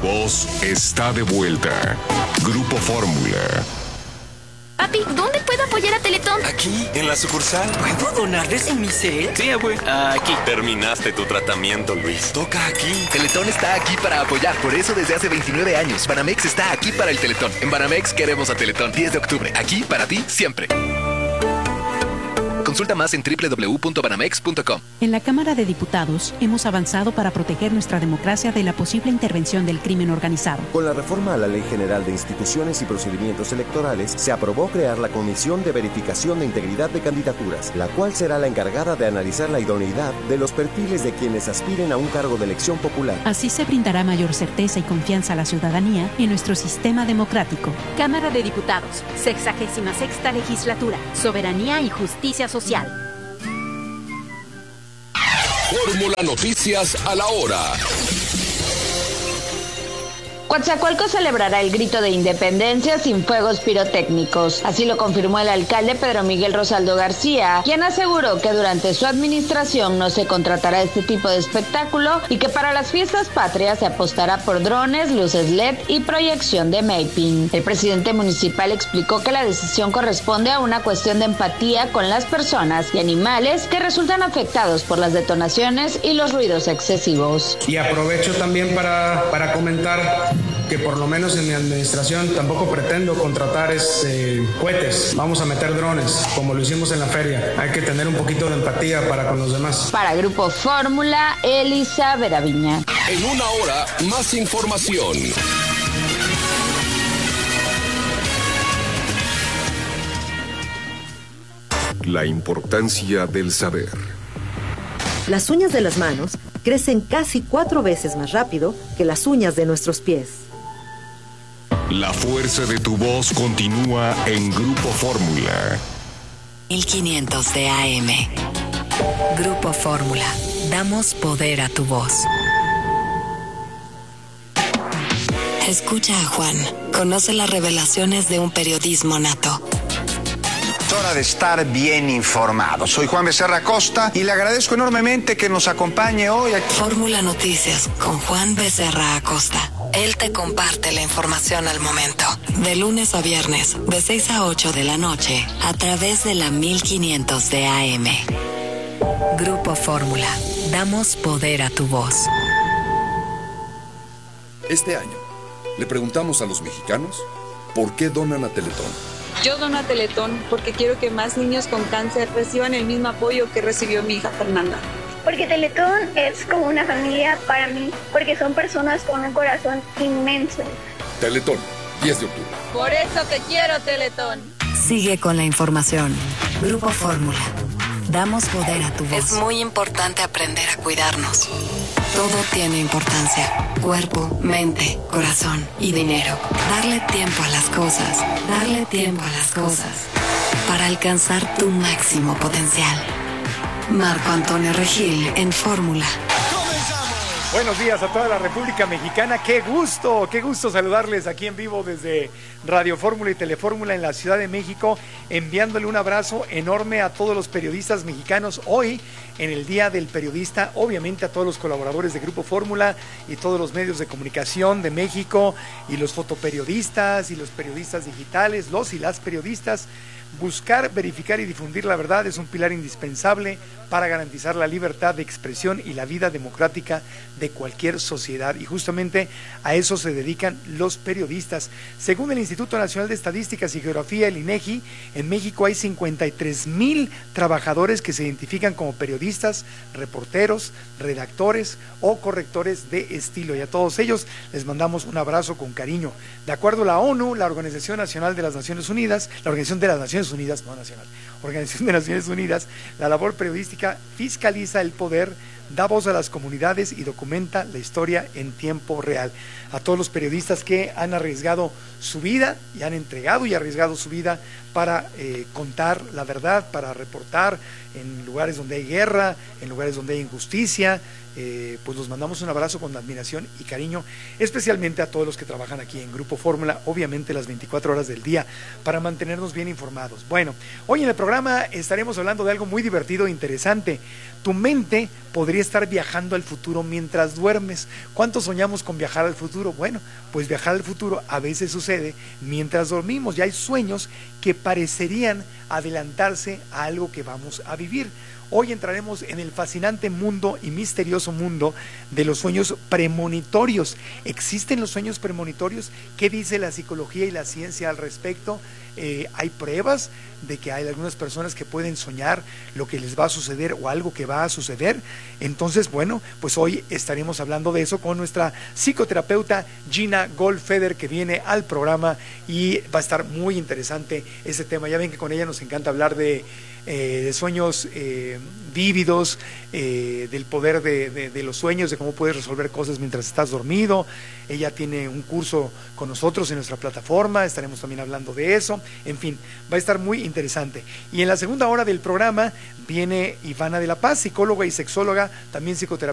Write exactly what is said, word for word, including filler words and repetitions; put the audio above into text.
voz está de vuelta. Grupo Fórmula. Papi, ¿dónde puedo apoyar a Teletón? Aquí, en la sucursal. ¿Puedo donarles en mi cel? Sí, abue. Aquí. Terminaste tu tratamiento, Luis. Toca aquí. Teletón está aquí para apoyar. Por eso desde hace veintinueve años, Banamex está aquí para el Teletón. En Banamex queremos a Teletón. diez de octubre. Aquí para ti siempre. Consulta más en doble u doble u doble u punto banamex punto com. En la Cámara de Diputados hemos avanzado para proteger nuestra democracia de la posible intervención del crimen organizado. Con la reforma a la Ley General de Instituciones y Procedimientos Electorales, se aprobó crear la Comisión de Verificación de Integridad de Candidaturas, la cual será la encargada de analizar la idoneidad de los perfiles de quienes aspiren a un cargo de elección popular. Así se brindará mayor certeza y confianza a la ciudadanía en nuestro sistema democrático. Cámara de Diputados, sexagésima sexta legislatura, soberanía y justicia social. Fórmula Noticias a la hora. Coatzacoalcos celebrará el grito de independencia sin fuegos pirotécnicos. Así lo confirmó el alcalde Pedro Miguel Rosaldo García, quien aseguró que durante su administración no se contratará este tipo de espectáculo y que para las fiestas patrias se apostará por drones, luces L E D y proyección de mapping. El presidente municipal explicó que la decisión corresponde a una cuestión de empatía con las personas y animales que resultan afectados por las detonaciones y los ruidos excesivos. Y aprovecho también para, para comentar que por lo menos en mi administración tampoco pretendo contratar este, cohetes. Vamos a meter drones, como lo hicimos en la feria. Hay que tener un poquito de empatía para con los demás. Para Grupo Fórmula, Elisa Veraviña. En una hora, más información. La importancia del saber. Las uñas de las manos crecen casi cuatro veces más rápido que las uñas de nuestros pies. La fuerza de tu voz continúa en Grupo Fórmula. mil quinientos de A M. Grupo Fórmula. Damos poder a tu voz. Escucha a Juan. Conoce las revelaciones de un periodismo nato. Hora de estar bien informado. Soy Juan Becerra Acosta y le agradezco enormemente que nos acompañe hoy aquí. Fórmula Noticias con Juan Becerra Acosta. Él te comparte la información al momento. De lunes a viernes, de seis a ocho de la noche, a través de la mil quinientos de A M. Grupo Fórmula. Damos poder a tu voz. Este año, le preguntamos a los mexicanos por qué donan a Teletón. Yo dono a Teletón porque quiero que más niños con cáncer reciban el mismo apoyo que recibió mi hija Fernanda. Porque Teletón es como una familia para mí, porque son personas con un corazón inmenso. Teletón, diez de octubre. Por eso te quiero, Teletón. Sigue con la información. Grupo Fórmula. Damos poder a tu voz. Es muy importante aprender a cuidarnos. Todo tiene importancia. Cuerpo, mente, corazón y dinero. Darle tiempo a las cosas. Darle tiempo a las cosas. Para alcanzar tu máximo potencial. Marco Antonio Regil en Fórmula. Buenos días a toda la República Mexicana. Qué gusto, qué gusto saludarles aquí en vivo desde Radio Fórmula y Telefórmula en la Ciudad de México, enviándole un abrazo enorme a todos los periodistas mexicanos hoy en el Día del Periodista, obviamente a todos los colaboradores de Grupo Fórmula y todos los medios de comunicación de México y los fotoperiodistas y los periodistas digitales, los y las periodistas. Buscar, verificar y difundir la verdad es un pilar indispensable para garantizar la libertad de expresión y la vida democrática de cualquier sociedad, y justamente a eso se dedican los periodistas. Según el Instituto Nacional de Estadísticas y Geografía, el INEGI, en México hay cincuenta y tres mil trabajadores que se identifican como periodistas, reporteros, redactores o correctores de estilo, y a todos ellos les mandamos un abrazo con cariño. De acuerdo a la ONU, la Organización Nacional de las Naciones Unidas, la Organización de las Naciones Unidas, no nacional, Organización de Naciones Unidas, la labor periodística fiscaliza el poder, da voz a las comunidades y documenta la historia en tiempo real. A todos los periodistas que han arriesgado su vida y han entregado y arriesgado su vida para eh, contar la verdad, para reportar en lugares donde hay guerra, en lugares donde hay injusticia, eh, pues los mandamos un abrazo con admiración y cariño, especialmente a todos los que trabajan aquí en Grupo Fórmula, obviamente las veinticuatro horas del día, para mantenernos bien informados. Bueno, hoy en el programa estaremos hablando de algo muy divertido e interesante. Tu mente podría estar viajando al futuro mientras duermes. ¿Cuántos soñamos con viajar al futuro? Bueno, pues viajar al futuro a veces sucede mientras dormimos. Ya hay sueños que parecerían adelantarse a algo que vamos a vivir. Hoy entraremos en el fascinante mundo y misterioso mundo de los sueños premonitorios. ¿Existen los sueños premonitorios? ¿Qué dice la psicología y la ciencia al respecto? Eh, hay pruebas de que hay algunas personas que pueden soñar lo que les va a suceder o algo que va a suceder. Entonces, bueno, pues hoy estaremos hablando de eso con nuestra psicoterapeuta Gina Goldfeder, que viene al programa y va a estar muy interesante ese tema. Ya ven que con ella nos encanta hablar de, eh, de sueños eh, vívidos, eh, del poder de, de, de los sueños, de cómo puedes resolver cosas mientras estás dormido. Ella tiene un curso con nosotros en nuestra plataforma, estaremos también hablando de eso. En fin, va a estar muy interesante. Y en la segunda hora del programa viene Ivana de la Paz, psicóloga y sexóloga, también psicoterapeuta